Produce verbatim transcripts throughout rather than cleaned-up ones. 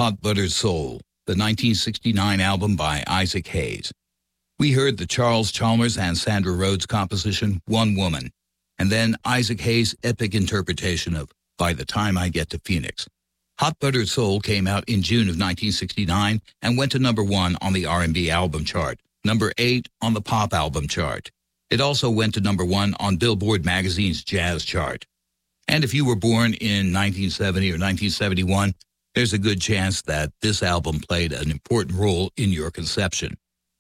Hot Buttered Soul, the nineteen sixty-nine album by Isaac Hayes. We heard the Charles Chalmers and Sandra Rhodes composition, One Woman, and then Isaac Hayes' epic interpretation of By the Time I Get to Phoenix. Hot Buttered Soul came out in June of nineteen sixty-nine and went to number one on the R and B album chart, number eight on the pop album chart. It also went to number one on Billboard magazine's jazz chart. And if you were born in nineteen seventy or nineteen seventy-one, there's a good chance that this album played an important role in your conception.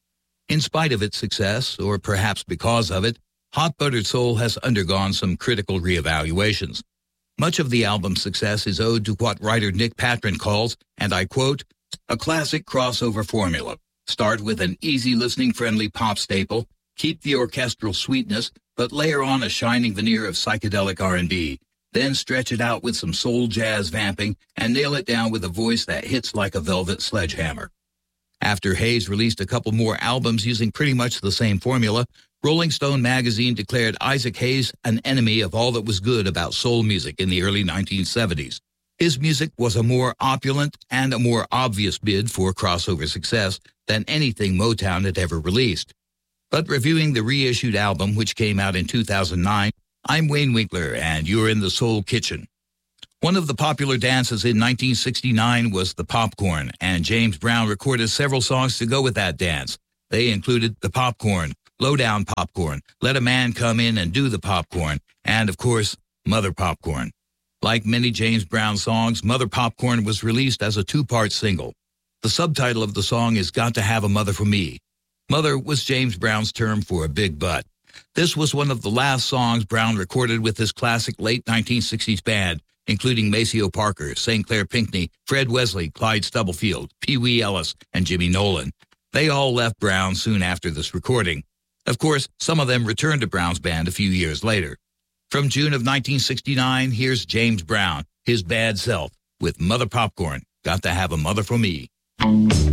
In spite of its success, or perhaps because of it, Hot Buttered Soul has undergone some critical reevaluations. Much of the album's success is owed to what writer Nick Patron calls, and I quote, a classic crossover formula. Start with an easy-listening, friendly pop staple, keep the orchestral sweetness, but layer on a shining veneer of psychedelic R and B. Then stretch it out with some soul jazz vamping and nail it down with a voice that hits like a velvet sledgehammer. After Hayes released a couple more albums using pretty much the same formula, Rolling Stone magazine declared Isaac Hayes an enemy of all that was good about soul music in the early nineteen seventies. His music was a more opulent and a more obvious bid for crossover success than anything Motown had ever released. But reviewing the reissued album, which came out in two thousand nine, I'm Wayne Winkler, and you're in the Soul Kitchen. One of the popular dances in nineteen sixty-nine was the popcorn, and James Brown recorded several songs to go with that dance. They included The Popcorn, Low Down Popcorn, Let a Man Come In and Do the Popcorn, and, of course, Mother Popcorn. Like many James Brown songs, Mother Popcorn was released as a two-part single. The subtitle of the song is Got to Have a Mother for Me. Mother was James Brown's term for a big butt. This was one of the last songs Brown recorded with his classic late nineteen sixties band, including Maceo Parker, Saint Clair Pinckney, Fred Wesley, Clyde Stubblefield, Pee Wee Ellis, and Jimmy Nolan. They all left Brown soon after this recording. Of course, some of them returned to Brown's band a few years later. From June of nineteen sixty-nine, here's James Brown, his bad self, with Mother Popcorn, Got to Have a Mother for Me.